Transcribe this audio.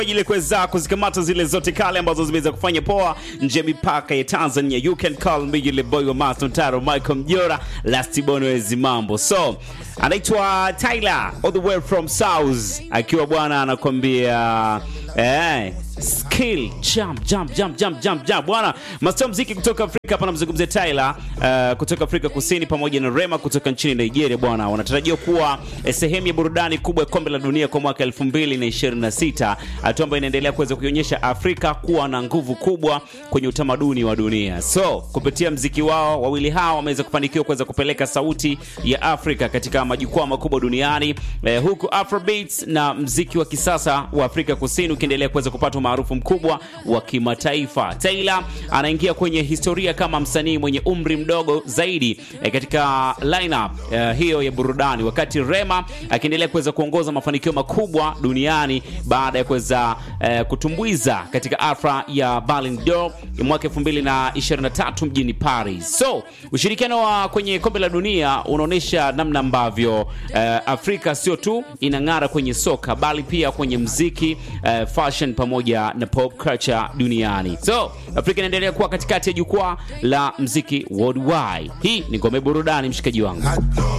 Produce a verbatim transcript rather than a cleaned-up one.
ile kuweza kuzikamata zile zote kale ambazo zimeweza kufanya poa nje mipaka ya Tanzania. You can call me ile boy wa Master Taro Michael Mjora last bonwezi mambo. So anaitwa Tyler all the way from South, akiwa bwana anakuambia eh skill jump jump jump jump jump jump bwana. Master muziki kutoka Afrika hapa namzungumzia Tyler uh, kutoka Afrika Kusini pamoja na Rema kutoka nchini Nigeria bwana. Wanatarajia kuwa eh, sehemu ya burudani kubwa ya kombe la dunia kwa mwaka elfu mbili ishirini na sita, hatua ambayo inaendelea kuweza kuionyesha Afrika kuwa na nguvu kubwa kwenye utamaduni wa dunia. So kupitia muziki wao wawili hao wameweza kufanikiwa kuweza kupeleka sauti ya Afrika katika majukwaa makubwa duniani, eh, huku Afrobeats na muziki wa kisasa wa Afrika Kusini ukiendelea kuweza kupata maarufu mkubwa wa kimataifa. Tyler anaingia kwenye historia kama msanii mwenye umri mdogo zaidi eh, katika lineup eh, hiyo ya burudani, wakati Rema akiendelea kuweza kuongoza mafanikio makubwa duniani baada ya kuweza eh, kutumbuiza katika afra ya Ballon d'Or ya mwaka elfu mbili ishirini na tatu mjini Paris. So ushirikiano wa kwenye kombe la dunia unaonesha namna ambavyo eh, Afrika sio tu inang'ara kwenye soka bali pia kwenye muziki, eh, fashion pamoja na pop culture duniani. So Afrika inaendelea kuwa katikati ya jukwaa la muziki worldwide. Hii ni ngome burudani, mshikaji wangu.